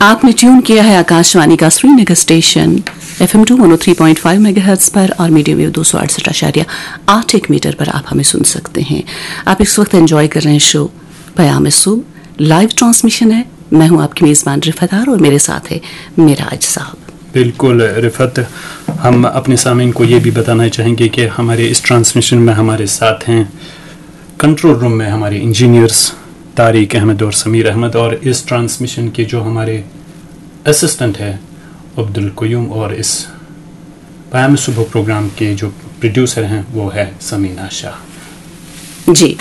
आपने ट्यून किया है आकाशवाणी का श्रीनगर स्टेशन FM 2 103.5 मेगाहर्ट्ज पर और मीडियम वेव 268.8 मीटर पर आप हमें सुन सकते हैं. आप इस वक्त एंजॉय कर रहे हैं शो पयाम सुबह. लाइव ट्रांसमिशन है. मैं हूं आपकी मेज़बान रिफत और मेरे साथ है मिराज साहब. बिल्कुल रिफत, हम अपने सामीन को ये भी बताना चाहेंगे कि हमारे इस ट्रांसमिशन में हमारे साथ हैं कंट्रोल रूम में हमारे इंजीनियर्स तारिक अहमद और समीर अहमद, और इस ट्रांसमिशन के जो हमारे असिस्टेंट है अब्दुल कयूम, और इस पयाम सुबह प्रोग्राम के जो प्रोड्यूसर हैं वो है समीना शाह जी.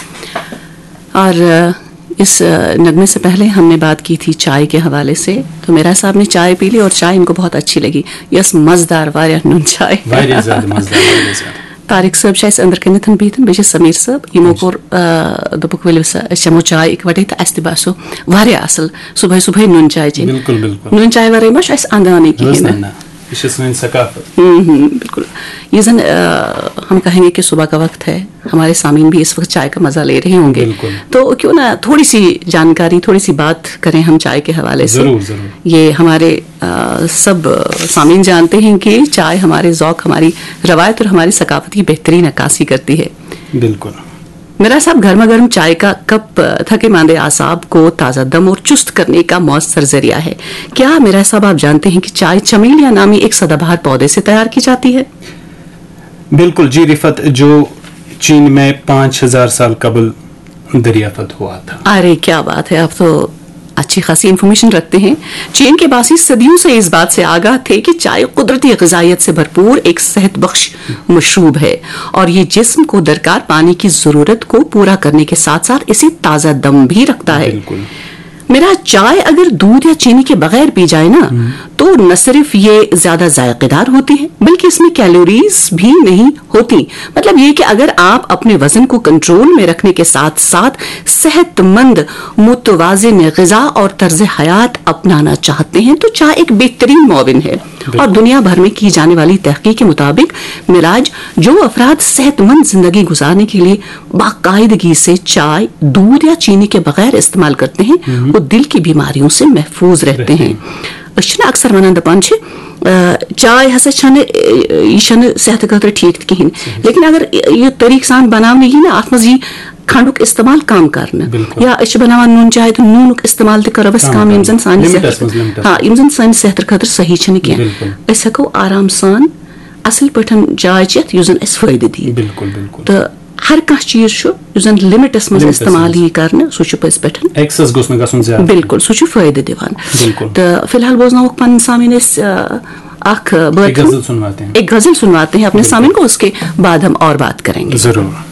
और इस नगमे से पहले हमने बात की थी चाय के हवाले से. तो मेरा साहब ने चाय पी ली और चाय इनको बहुत अच्छी लगी. यस मज़ेदार वारिया नून चाय वारिया ज़्यादा मज़ेदार. तारिक साहब छे अंदर कनिथन बिहतन बेश समीर साहब यमो कोर दोपुक वेल चमो चाय इकवटे तो अस बासो वारिया असल सुबह सुबह नून चाय चे. बिल्कुल बिल्कुल. नून चाय वारे मश अस अंदाने की है बिल्कुल. ये जन हम कहेंगे कि सुबह का वक्त है, हमारे सामीन भी इस वक्त चाय का मजा ले रहे होंगे, तो क्यों ना थोड़ी सी जानकारी, थोड़ी सी बात करें हम चाय के हवाले से. जरूर जरूर. ये हमारे सब सामीन जानते हैं कि चाय हमारे ज़ौक़, हमारी रवायत और हमारी सकाफत की बेहतरीन अक्कासी करती है. बिल्कुल. मेरा साहब गर्मा गर्म चाय का कप थके मांदे आसाब को ताज़ा दम और चुस्त करने का मौसर जरिया है. क्या मेरा साहब आप जानते हैं कि चाय चमेलिया नामी एक सदाबहार पौधे से तैयार की जाती है? बिल्कुल जी रिफत, जो चीन में 5000 साल कबल दरियाफत हुआ था. अरे क्या बात है, आप तो अच्छी खासी इंफॉर्मेशन रखते हैं. चीन के बासी सदियों से इस बात से आगाह थे कि चाय कुदरती ग़िज़ाइयत से भरपूर एक सेहत बख्श मशरूब है और ये जिस्म को दरकार पानी की ज़रूरत को पूरा करने के साथ साथ इसे ताज़ा दम भी रखता है. बिल्कुल. मेरा चाय अगर दूध या चीनी के बगैर पी जाए ना तो न सिर्फ ये ज्यादा जायकेदार होती है बल्कि इसमें कैलोरीज भी नहीं होती. मतलब ये कि अगर आप अपने वजन को कंट्रोल में रखने के साथ साथ सेहतमंद मुतवाज़िन ग़िज़ा और तर्ज हयात अपनाना चाहते हैं तो चाय एक बेहतरीन मुआविन है. और दुनिया भर में की जाने वाली तहकीक के मुताबिक मिराज, जो अफराद सेहतमंद जिंदगी गुजारने के लिए बाकायदगी से चाय दूध या चीनी के बगैर इस्तेमाल करते हैं वो दिल की बीमारियों से महफूज रहते हैं. अक्सर वनान दपान चाय हसा यह सेहत खतर ठीक कहें, लेकिन अगर यह तरीक सान बनाने यी ना अत मज खंडुक इस्तेमाल कम करना या बनावान नून चाय तो नूनुक इस्तेमाल करो बस कम यम जन सान सेहत खतर सही कह हको आराम सान असल पठन चाय चेत युस जन अस फायदे दी. तो हर कह चीज जन लिमिटस मज इस्तेमाल ही करना सह पज पे बिल्कुल सह फायदे दिवान. तो फिलहाल बोजनाओ पन सामीन एक गजल सुनवाते हैं अपने सामीन को, उसके बाद हम और बात करेंगे. जरूर.